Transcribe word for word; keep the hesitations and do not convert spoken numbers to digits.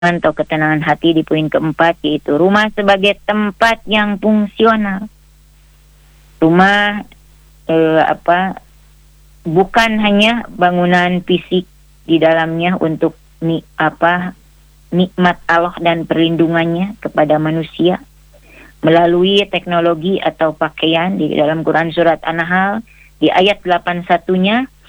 atau ketenangan hati di poin keempat, yaitu rumah sebagai tempat yang fungsional. Rumah eh, apa bukan hanya bangunan fisik di dalamnya untuk ni, apa nikmat Allah dan perlindungannya kepada manusia melalui teknologi atau pakaian. Di dalam Quran surat An-Nahl di ayat delapan puluh satu-nya